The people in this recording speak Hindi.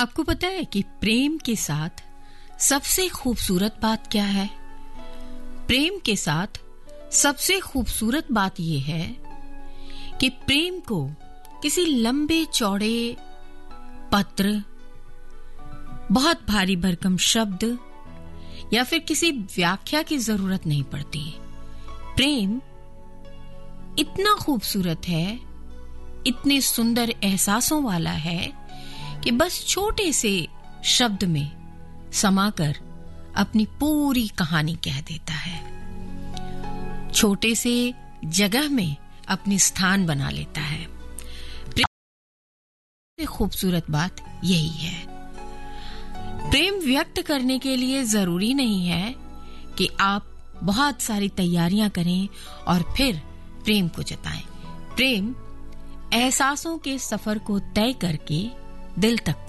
आपको पता है कि प्रेम के साथ सबसे खूबसूरत बात क्या है? प्रेम के साथ सबसे खूबसूरत बात यह है कि प्रेम को किसी लंबे चौड़े पत्र, बहुत भारी भरकम शब्द या फिर किसी व्याख्या की जरूरत नहीं पड़ती। प्रेम इतना खूबसूरत है, इतने सुंदर एहसासों वाला है कि बस छोटे से शब्द में समाकर अपनी पूरी कहानी कह देता है। छोटे से जगह में अपनी स्थान बना लेता है। प्रेम खूबसूरत बात यही है। प्रेम व्यक्त करने के लिए जरूरी नहीं है कि आप बहुत सारी तैयारियां करें और फिर प्रेम को जताएं। प्रेम एहसासों के सफर को तय करके दिल तक